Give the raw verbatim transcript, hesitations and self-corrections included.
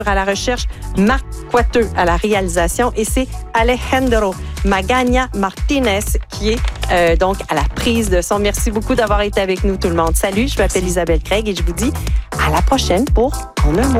à la recherche, Marc Coiteux à la réalisation et c'est Alejandro Magana Martinez qui est euh, donc à la prise de son. Merci beaucoup d'avoir été avec nous tout le monde. Salut, je m'appelle Isabelle Craig et je vous dis à la prochaine pour En un mot.